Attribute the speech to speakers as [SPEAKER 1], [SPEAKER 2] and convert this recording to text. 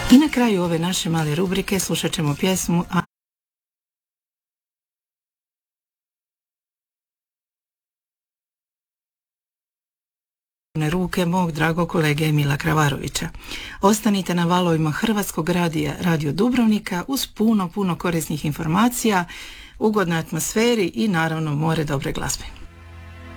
[SPEAKER 1] I na kraju ove naše male rubrike slušat ćemo pjesmu ruke mog dragog kolege Emila Kravarovića. Ostanite na valovima Hrvatskog radija, Radio Dubrovnika, uz puno korisnih informacija, ugodnoj atmosferi i naravno more dobre glazbe.